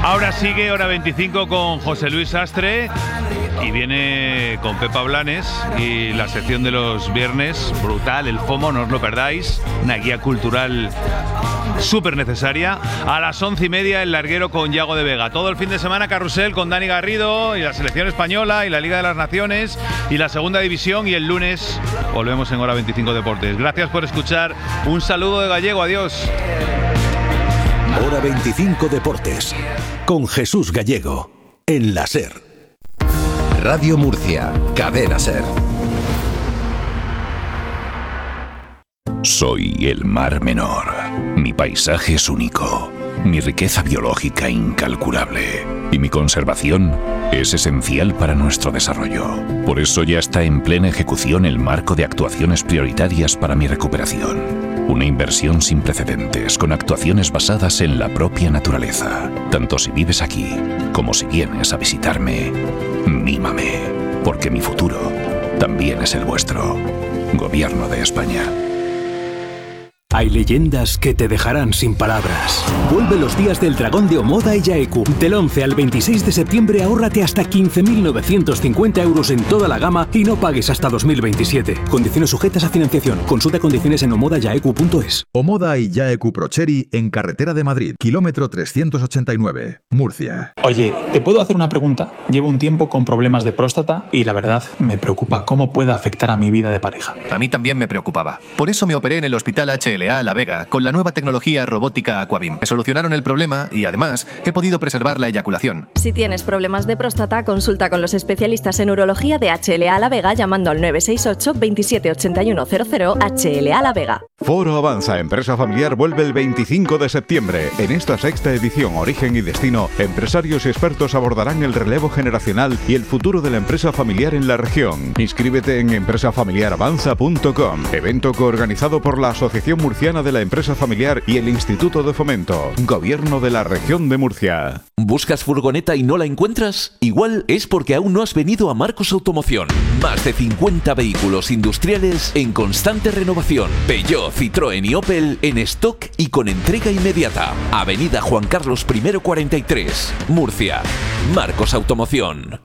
Ahora sigue Hora 25 con José Luis Sastre y viene con Pepa Blanes y la sección de los viernes, brutal, el FOMO, no os lo perdáis, una guía cultural súper necesaria. A las 11:30 el larguero con Yago de Vega. Todo el fin de semana carrusel con Dani Garrido y la selección española y la Liga de las Naciones y la segunda división, y el lunes volvemos en Hora 25 Deportes. Gracias por escuchar. Un saludo de Gallego. Adiós. Hora 25 Deportes con Jesús Gallego en la SER. Radio Murcia, Cadena SER. Soy el Mar Menor. Mi paisaje es único, mi riqueza biológica incalculable y mi conservación es esencial para nuestro desarrollo. Por eso ya está en plena ejecución el marco de actuaciones prioritarias para mi recuperación. Una inversión sin precedentes, con actuaciones basadas en la propia naturaleza. Tanto si vives aquí, como si vienes a visitarme, mímame, porque mi futuro también es el vuestro. Gobierno de España. Hay leyendas que te dejarán sin palabras. Vuelve los días del Dragón de Omoda y Yaeku. Del 11 al 26 de septiembre ahórrate hasta 15.950 euros en toda la gama y no pagues hasta 2027. Condiciones sujetas a financiación. Consulta condiciones en omodayaeku.es. Omoda y Yaeku Procheri en Carretera de Madrid, kilómetro 389, Murcia. Oye, ¿te puedo hacer una pregunta? Llevo un tiempo con problemas de próstata y la verdad me preocupa cómo puede afectar a mi vida de pareja. A mí también me preocupaba. Por eso me operé en el Hospital HLA La Vega con la nueva tecnología robótica Aquabim. Me solucionaron el problema y además he podido preservar la eyaculación. Si tienes problemas de próstata, consulta con los especialistas en urología de HLA La Vega llamando al 968 27 81 00 HLA La Vega. Foro Avanza Empresa Familiar vuelve el 25 de septiembre. En esta sexta edición Origen y Destino, empresarios y expertos abordarán el relevo generacional y el futuro de la empresa familiar en la región. Inscríbete en empresafamiliaravanza.com, evento coorganizado por la Asociación Murciana de la Empresa Familiar y el Instituto de Fomento, Gobierno de la Región de Murcia. ¿Buscas furgoneta y no la encuentras? Igual es porque aún no has venido a Marcos Automoción. Más de 50 vehículos industriales en constante renovación. Peugeot, Citroën y Opel en stock y con entrega inmediata. Avenida Juan Carlos I 43, Murcia. Marcos Automoción.